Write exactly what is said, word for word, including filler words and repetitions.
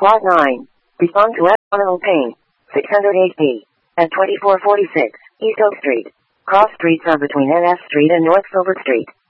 Lot nine. Respond to Abdominal pain. six hundred eight B. At twenty-four forty-six East Oak Street. Cross streets are between N S Street and North Silver Street.